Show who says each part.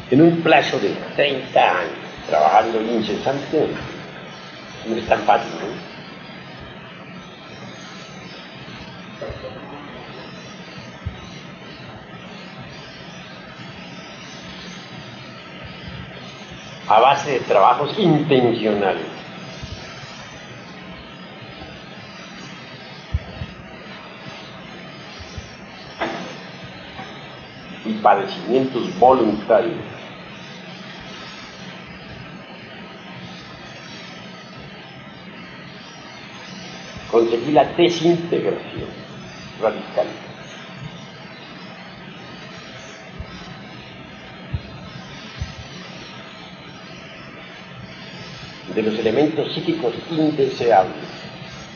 Speaker 1: En un plazo de 30 años, trabajando incesantemente, no es tan fácil, ¿no? A base de trabajos intencionales. Y padecimientos voluntarios. Conseguí la desintegración radical de los elementos psíquicos indeseables.